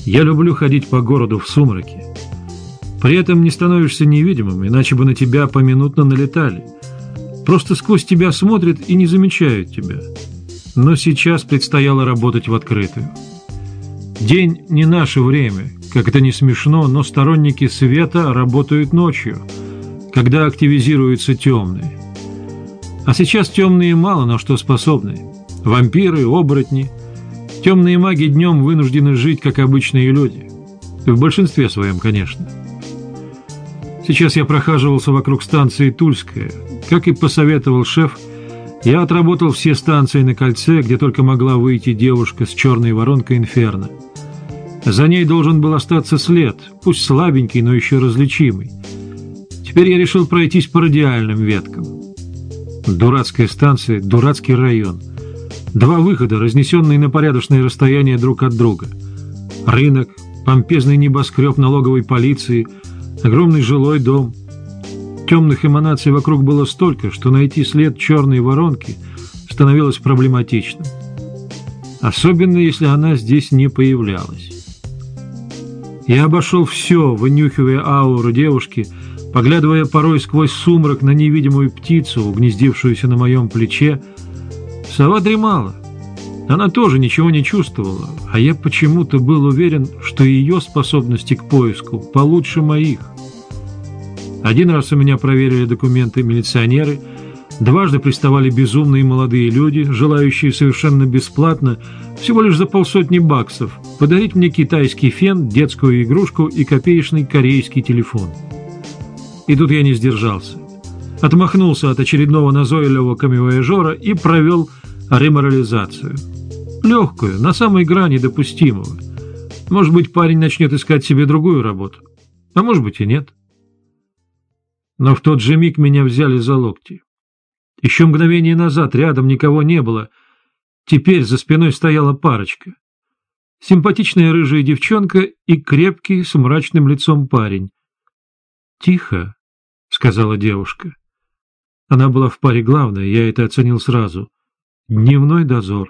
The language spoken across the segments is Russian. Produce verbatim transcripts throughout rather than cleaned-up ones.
Я люблю ходить по городу в сумраке. При этом не становишься невидимым, иначе бы на тебя поминутно налетали. Просто сквозь тебя смотрят и не замечают тебя. Но сейчас предстояло работать в открытую. День не наше время, как это не смешно, но сторонники света работают ночью, когда активизируются темные. А сейчас темные мало на что способны. Вампиры, оборотни. Темные маги днем вынуждены жить, как обычные люди. В большинстве своем, конечно. Сейчас я прохаживался вокруг станции Тульская. Как и посоветовал шеф, я отработал все станции на кольце, где только могла выйти девушка с черной воронкой Инферно. За ней должен был остаться след, пусть слабенький, но еще различимый. Теперь я решил пройтись по радиальным веткам. Дурацкая станция, дурацкий район. Два выхода, разнесенные на порядочное расстояние друг от друга. Рынок, помпезный небоскреб налоговой полиции, огромный жилой дом. Темных эманаций вокруг было столько, что найти след черной воронки становилось проблематичным. Особенно, если она здесь не появлялась. Я обошел все, вынюхивая ауру девушки, поглядывая порой сквозь сумрак на невидимую птицу, угнездившуюся на моем плече. Сова дремала. Она тоже ничего не чувствовала, а я почему-то был уверен, что ее способности к поиску получше моих. Один раз у меня проверили документы милиционеры, дважды приставали безумные молодые люди, желающие совершенно бесплатно, всего лишь за полсотни баксов, подарить мне китайский фен, детскую игрушку и копеечный корейский телефон. И тут я не сдержался. Отмахнулся от очередного назойливого камевояжера и провел реморализацию. Легкую, на самой грани допустимого. Может быть, парень начнет искать себе другую работу, а может быть и нет. Но в тот же миг меня взяли за локти. Еще мгновение назад рядом никого не было. Теперь за спиной стояла парочка. Симпатичная рыжая девчонка и крепкий с мрачным лицом парень. «Тихо», — сказала девушка. Она была в паре главной, я это оценил сразу. Дневной дозор.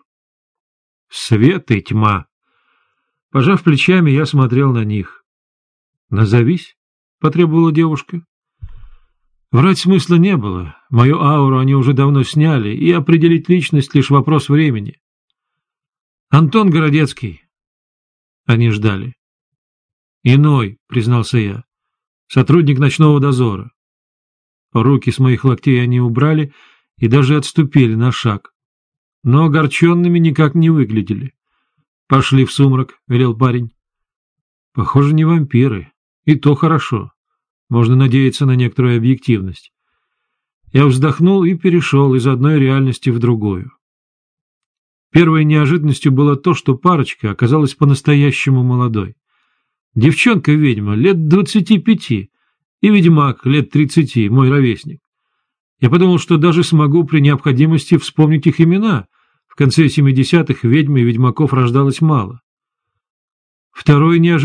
Свет и тьма. Пожав плечами, я смотрел на них. «Назовись», — потребовала девушка. Врать смысла не было. Мою ауру они уже давно сняли, и определить личность — лишь вопрос времени. «Антон Городецкий». Они ждали. «Иной», — признался я. «Сотрудник ночного дозора». Руки с моих локтей они убрали и даже отступили на шаг. Но огорченными никак не выглядели. «Пошли в сумрак», — велел парень. «Похоже, не вампиры. И то хорошо. Можно надеяться на некоторую объективность». Я вздохнул и перешел из одной реальности в другую. Первой неожиданностью было то, что парочка оказалась по-настоящему молодой. Девчонка-ведьма лет двадцати пяти и ведьмак лет тридцати, мой ровесник. Я подумал, что даже смогу при необходимости вспомнить их имена. В конце семидесятых ведьм и ведьмаков рождалось мало. Второй неожиданностью